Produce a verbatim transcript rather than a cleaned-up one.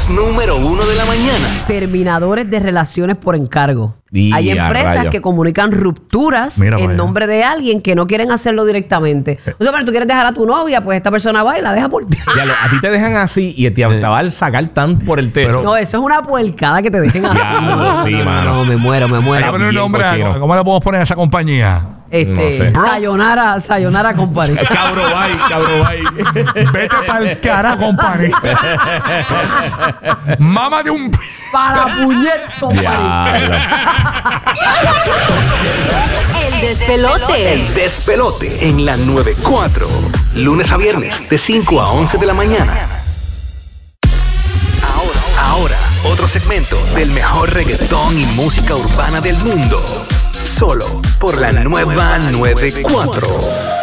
podcast número uno de la mañana. Terminadores de relaciones por encargo. Y Hay empresas rayo. que comunican rupturas Mira en vaya. nombre de alguien que no quieren hacerlo directamente. O sea, pero tú quieres dejar a tu novia, pues esta persona va y la deja por ti. Ya lo- a ti te dejan así y te, te va a sacar tan por el techo. No, eso es una puercada que te dejen así. Diablo, no, sí, no, no, mano. no, me muero, me Hay muero. que poner un bien nombre. cochino. a- ¿Cómo le podemos poner a esa compañía? Este, No sé. Sayonara, Sayonara Company. Cabro bye, cabro bye. Vete para el cara, company. Mamá de un... Para puñets Company. Diablo. El despelote. El despelote en la noventa y cuatro. Lunes a viernes de cinco a once de la mañana. Ahora, ahora, otro segmento del mejor reggaetón y música urbana del mundo. Solo por la nueva noventa y cuatro.